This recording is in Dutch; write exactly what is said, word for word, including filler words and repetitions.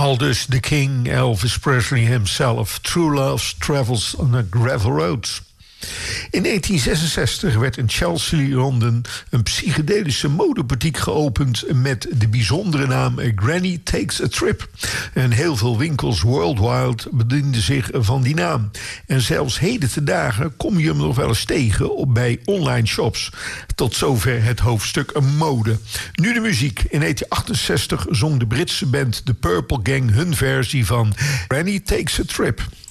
Aldus the King, Elvis Presley himself. True Love Travels on a Gravel Road. In negentien zesenzestig werd in Chelsea, Londen, een psychedelische modeboutique geopend met de bijzondere naam Granny Takes a Trip. En heel veel winkels worldwide bedienden zich van die naam. En zelfs heden te dagen kom je hem nog wel eens tegen op bij online shops. Tot zover het hoofdstuk mode. Nu de muziek. In negentien achtenzestig zong de Britse band The Purple Gang hun versie van Granny Takes a Trip.